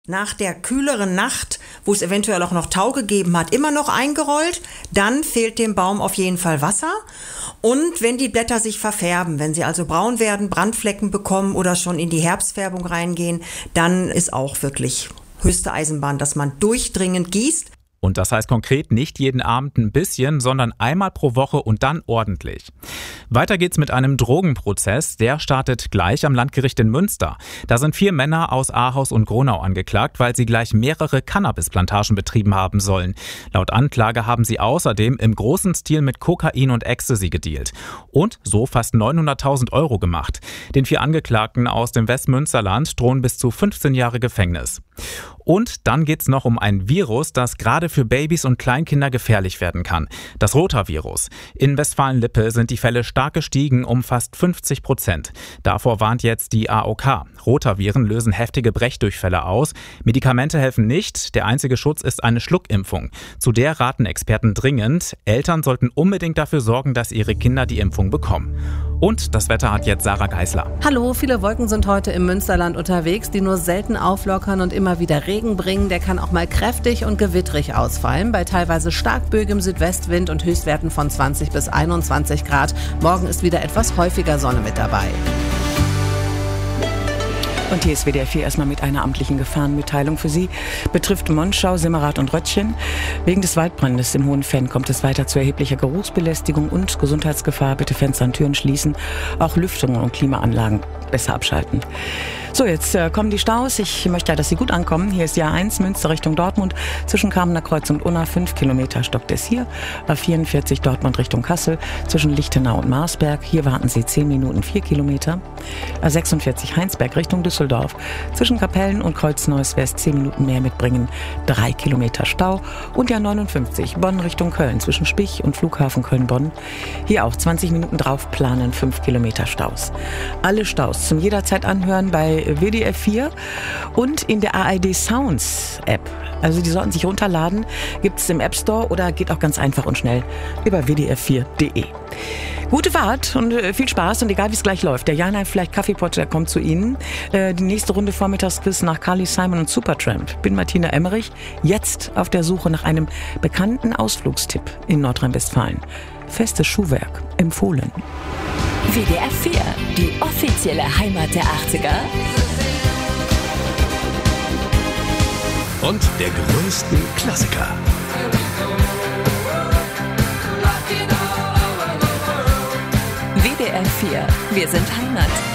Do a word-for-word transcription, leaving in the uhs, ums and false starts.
Nach der kühleren Nacht, wo es eventuell auch noch Tau gegeben hat, immer noch eingerollt. Dann fehlt dem Baum auf jeden Fall Wasser. Und wenn die Blätter sich verfärben, wenn sie also braun werden, Brandflecken bekommen oder schon in die Herbstfärbung reingehen, dann ist auch wirklich höchste Eisenbahn, dass man durchdringend gießt. Und das heißt konkret nicht jeden Abend ein bisschen, sondern einmal pro Woche und dann ordentlich. Weiter geht's mit einem Drogenprozess. Der startet gleich am Landgericht in Münster. Da sind vier Männer aus Ahaus und Gronau angeklagt, weil sie gleich mehrere Cannabisplantagen betrieben haben sollen. Laut Anklage haben sie außerdem im großen Stil mit Kokain und Ecstasy gedealt. Und so fast neunhunderttausend Euro gemacht. Den vier Angeklagten aus dem Westmünsterland drohen bis zu fünfzehn Jahre Gefängnis. Und dann geht's noch um ein Virus, das gerade für Babys und Kleinkinder gefährlich werden kann. Das Rotavirus. In Westfalen-Lippe sind die Fälle stark gestiegen um fast fünfzig Prozent. Davor warnt jetzt die A O K. Rotaviren lösen heftige Brechdurchfälle aus. Medikamente helfen nicht. Der einzige Schutz ist eine Schluckimpfung. Zu der raten Experten dringend. Eltern sollten unbedingt dafür sorgen, dass ihre Kinder die Impfung bekommen. Und das Wetter hat jetzt Sarah Geisler. Hallo, viele Wolken sind heute im Münsterland unterwegs, die nur selten auflockern und immer wieder Regen bringen. Der kann auch mal kräftig und gewittrig ausfallen, bei teilweise starkböigem Südwestwind und Höchstwerten von zwanzig bis einundzwanzig Grad. Morgen ist wieder etwas häufiger Sonne mit dabei. Und hier ist W D R vier erstmal mit einer amtlichen Gefahrenmitteilung für Sie. Betrifft Monschau, Simmerath und Röttchen. Wegen des Waldbrandes im Hohen Venn kommt es weiter zu erheblicher Geruchsbelästigung und Gesundheitsgefahr. Bitte Fenster und Türen schließen. Auch Lüftungen und Klimaanlagen besser abschalten. So, jetzt äh, kommen die Staus. Ich möchte ja, dass Sie gut ankommen. Hier ist Jahr eins, Münster Richtung Dortmund. Zwischen Kamener Kreuz und Unna, fünf Kilometer stockt es hier. A vierundvierzig Dortmund Richtung Kassel. Zwischen Lichtenau und Marsberg. Hier warten Sie zehn Minuten, vier Kilometer. A sechsundvierzig Heinsberg Richtung Düsseldorf. Zwischen Kapellen und Kreuz-Neuss West zehn Minuten mehr mitbringen. drei Kilometer Stau. Und ja neunundfünfzig Bonn Richtung Köln. Zwischen Spich und Flughafen Köln-Bonn. Hier auch zwanzig Minuten drauf planen, fünf Kilometer Staus. Alle Staus zum jederzeit anhören bei W D R vier und in der A R D Sounds App. Also die sollten sich runterladen, gibt es im App Store oder geht auch ganz einfach und schnell über w d r vier punkt d e. Gute Fahrt und viel Spaß und egal wie es gleich läuft. Der Jana vielleicht Kaffeepot, der kommt zu Ihnen. Die nächste Runde Vormittagsquiz nach Carly Simon und Supertramp. Bin Martina Emmerich, jetzt auf der Suche nach einem bekannten Ausflugstipp in Nordrhein-Westfalen. Festes Schuhwerk empfohlen. W D R vier, die offizielle Heimat der achtziger. Und der größten Klassiker. W D R vier, wir sind Heimat.